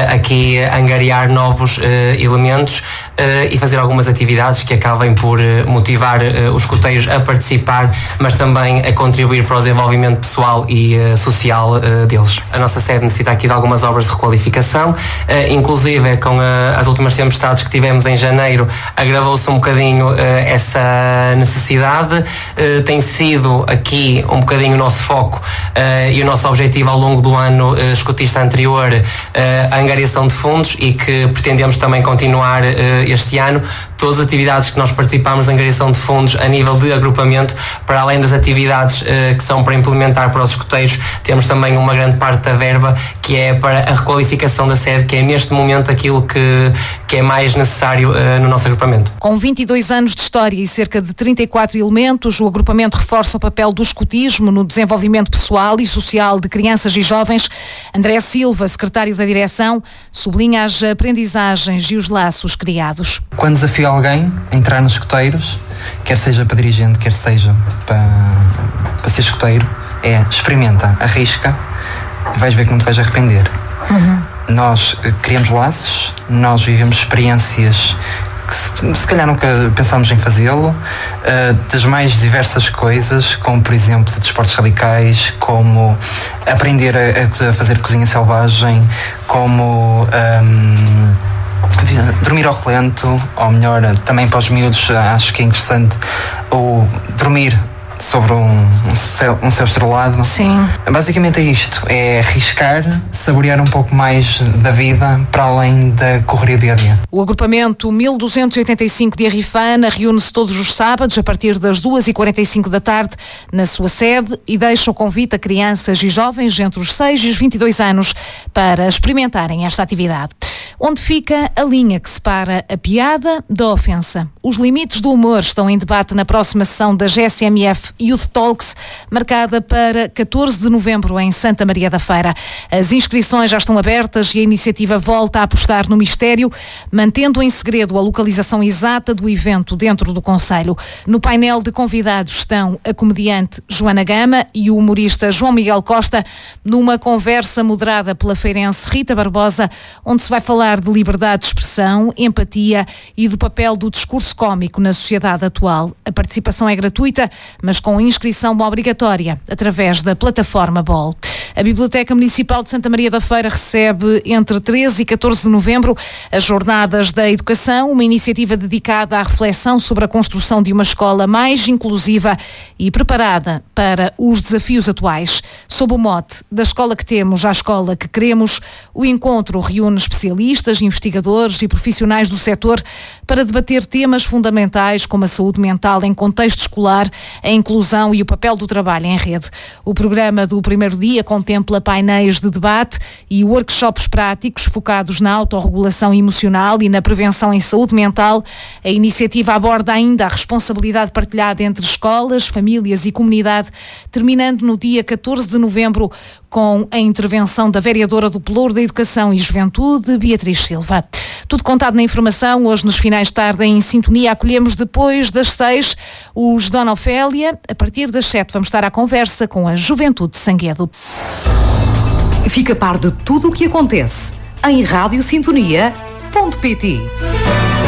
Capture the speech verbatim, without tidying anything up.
aqui angariar novos uh, elementos uh, e fazer algumas atividades que acabem por uh, motivar uh, os escoteiros a participar, mas também a contribuir para o desenvolvimento pessoal e uh, social uh, deles. A nossa sede necessita aqui de algumas obras de requalificação, uh, inclusive com uh, as últimas tempestades que tivemos em janeiro, agravou-se um bocadinho uh, essa necessidade. Uh, tem sido aqui um bocadinho o nosso foco uh, e o nosso objetivo ao longo do ano uh, escotista anterior, uh, a angariação de fundos, e que pretendemos também continuar uh, este ano. Todas as atividades que nós participamos de angariação de fundos a nível de agrupamento, para além das atividades uh, que são para implementar para os escoteiros, temos também uma grande parte da verba que é para a requalificação da sede, que é neste momento aquilo que, que é mais necessário uh, no nosso agrupamento. Com vinte e dois anos de história e cerca de trinta e quatro elementos, o agrupamento reforça o papel do escotismo no desenvolvimento pessoal e social de crianças e jovens. André Silva, secretário da direção, sublinha as aprendizagens e os laços criados. Quando desafio alguém a entrar nos escoteiros, quer seja para dirigente, quer seja para, para ser escoteiro, é experimenta, arrisca, e vais ver que não te vais arrepender. Uhum. Nós criamos laços, nós vivemos experiências que se, se calhar nunca pensámos em fazê-lo, uh, das mais diversas coisas, como por exemplo de desportos radicais, como aprender a, a fazer cozinha selvagem, como um, dormir ao relento, ou melhor, também para os miúdos acho que é interessante, ou dormir sobre um, um, céu, um céu estrelado. Sim. Basicamente é isto, é arriscar, saborear um pouco mais da vida para além da correria dia a dia. O agrupamento mil duzentos e oitenta e cinco de Arrifana reúne-se todos os sábados a partir das duas e quarenta e cinco da tarde na sua sede e deixa o convite a crianças e jovens entre os seis e os vinte e dois anos para experimentarem esta atividade. Onde fica a linha que separa a piada da ofensa? Os limites do humor estão em debate na próxima sessão da G S M F Youth Talks, marcada para catorze de novembro em Santa Maria da Feira. As inscrições já estão abertas e a iniciativa volta a apostar no mistério, mantendo em segredo a localização exata do evento dentro do concelho. No painel de convidados estão a comediante Joana Gama e o humorista João Miguel Costa, numa conversa moderada pela feirense Rita Barbosa, onde se vai falar de liberdade de expressão, empatia e do papel do discurso cómico na sociedade atual. A participação é gratuita, mas com inscrição obrigatória através da plataforma B O L. A Biblioteca Municipal de Santa Maria da Feira recebe entre treze e catorze de novembro as Jornadas da Educação, uma iniciativa dedicada à reflexão sobre a construção de uma escola mais inclusiva e preparada para os desafios atuais. Sob o mote da escola que temos à escola que queremos, o encontro reúne especialistas, investigadores e profissionais do setor para debater temas fundamentais como a saúde mental em contexto escolar, a inclusão e o papel do trabalho em rede. O programa do primeiro dia contempla painéis de debate e workshops práticos focados na autorregulação emocional e na prevenção em saúde mental. A iniciativa aborda ainda a responsabilidade partilhada entre escolas, famílias e comunidade, terminando no dia catorze de novembro com a intervenção da vereadora do Pelouro da Educação e Juventude, Beatriz Silva. Tudo contado na informação. Hoje, nos finais de tarde, em sintonia, acolhemos depois das seis os Dona Ofélia. A partir das sete vamos estar à conversa com a Juventude de Sanguedo. Fica a par de tudo o que acontece em rádio sintonia ponto pt.